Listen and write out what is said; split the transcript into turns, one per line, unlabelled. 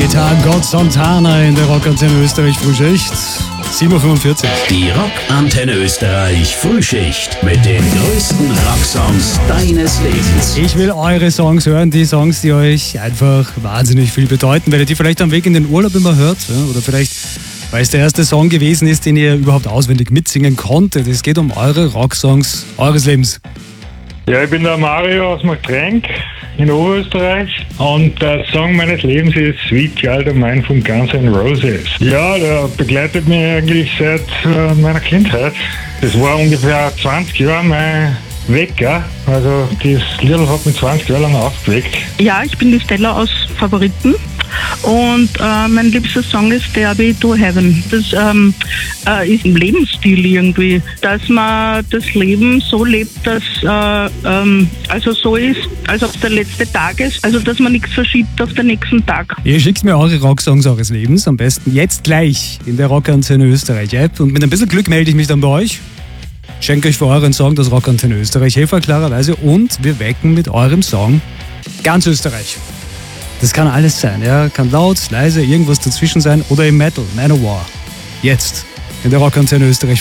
Gitarrengott Santana in der Rockantenne Österreich Frühschicht. 7.45 Uhr.
Die Rockantenne Österreich Frühschicht mit den größten Rocksongs deines Lebens.
Ich will eure Songs hören, die Songs, die euch einfach wahnsinnig viel bedeuten, weil ihr die vielleicht am Weg in den Urlaub immer hört, ja? Oder vielleicht, weil es der erste Song gewesen ist, den ihr überhaupt auswendig mitsingen konntet. Es geht um eure Rocksongs eures Lebens.
Ja, ich bin der Mario aus Marktrenk in Oberösterreich und der Song meines Lebens ist Sweet Child of Mine von Guns N' Roses. Ja, der begleitet mich eigentlich seit meiner Kindheit. Das war ungefähr 20 Jahre mein Wecker. Also das Lied hat mich 20 Jahre lang aufgeweckt.
Ja, ich bin die Stella aus Favoriten und mein liebster Song ist Stairway to Heaven. Das ist ein Lebensstil irgendwie, dass man das Leben so lebt, dass also so ist, als ob es der letzte Tag ist, also dass man nichts verschiebt auf den nächsten Tag.
Ihr schickt mir eure Rocksongs eures Lebens, am besten jetzt gleich in der Rockantenne Österreich App und mit ein bisschen Glück melde ich mich dann bei euch. Schenke euch für euren Song das Rockantenne Österreich Helfer klarerweise und wir wecken mit eurem Song ganz Österreich. Das kann alles sein, ja, kann laut, leise, irgendwas dazwischen sein oder im Metal, Manowar. Jetzt in der Rockantenne Österreich.